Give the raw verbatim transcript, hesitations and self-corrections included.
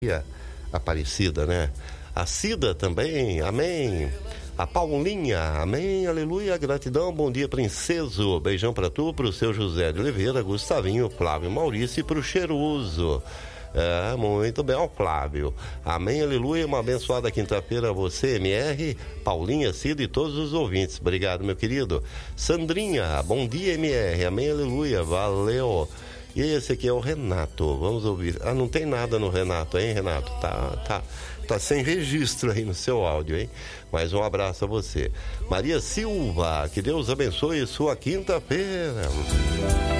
Aparecida, né? A Cida também, amém. A Paulinha, amém, aleluia, gratidão, bom dia, princeso. Beijão pra tu, pro seu José de Oliveira, Gustavinho, Flávio Maurício e pro Cheiroso. É, muito bem, ó, Flávio. Amém, aleluia, uma abençoada quinta-feira a você, M R, Paulinha, Cida e todos os ouvintes. Obrigado, meu querido. Sandrinha, bom dia, M R, amém, aleluia, valeu. E esse aqui é o Renato, vamos ouvir. Ah, não tem nada no Renato, hein, Renato? Tá, tá, tá sem registro aí no seu áudio, hein? Mas um abraço a você. Maria Silva, que Deus abençoe sua quinta-feira.